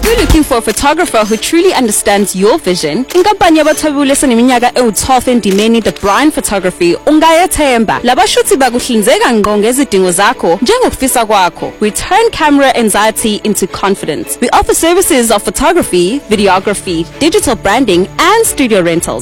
If you're looking for a photographer who truly understands your vision, inkampani yabathwebuli eseneminyaka ewu-12 endimeni The Brian Photography ungayethemba. Labashuthi bakuhlinzeka ngqo ngezidingo zakho njengokufisa kwakho. We turn camera anxiety into confidence. We offer services of photography, videography, digital branding and studio rentals.